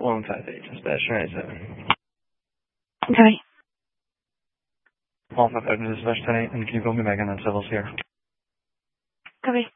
158, dispatch 97. Okay. Alpha 5 dispatch 10, and can you call me back on that civils here? Copy.